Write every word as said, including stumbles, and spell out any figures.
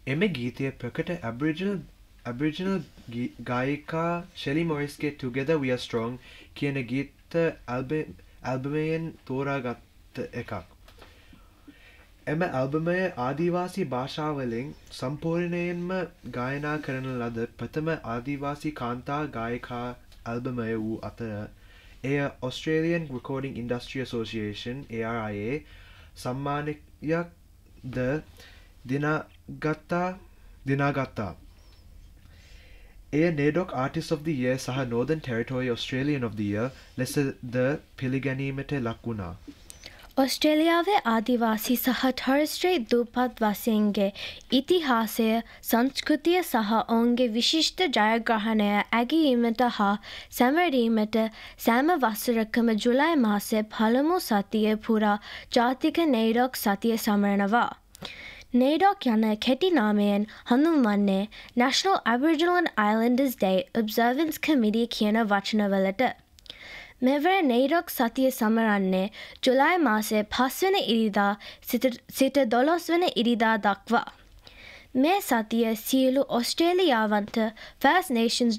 එම ගීතය ප්‍රකට ඇබරිජනල් ඇබරිජනල් ගායිකා ෂෙලි මොරිස්ගේ Together We Are Strong කියන ගීත ඇල්බමයෙන් තෝරාගත් එකක්. එම ඇල්බමය ආදිවාසී භාෂාවලින් සම්පූර්ණයෙන්ම ගායනා කරන ලද ප්‍රථම ආදිවාසී කාන්තා ගායිකා ඇල්බමය වූ අතර එය Australian Recording Industry Association A R I A සම්මානයක් ද දිනාගත්තා දිනාගත්තා. එය NAIDOC Artist of the Year සහ Northern Territory Australian of the Year ලෙස ද පිළිගැනීමට ලක් වුණා. ඔස්ට්‍රේලියාවේ ආදිවාසී සහ ටොරස් ස්ට්‍රේට් දූපත් වාසීන්ගේ ඉතිහාසය, සංස්කෘතිය සහ ඔවුන්ගේ විශිෂ්ට ජයග්‍රහණය ඇගීමට හා සැමරීමට සෑම වසරකම ජුලයි මාසයේ පළමු සතිය පුරා ජාතික NAIDOC සතිය සමරනවා. NAIDOC යන කෙටි නාමයෙන් හඳුන්වන්නේ National Aboriginal and Islanders Day Observance Committee කියන වචනවලට. මෙවර NAIDOC සතිය සමරන්නේ ජුලයි මාසයේ පස්වන ඉරිදා සිට දොළොස්වන ඉරිදා දක්වා. මේ සතිය සියලු ඔස්ට්‍රේලියාවන්ට First Nations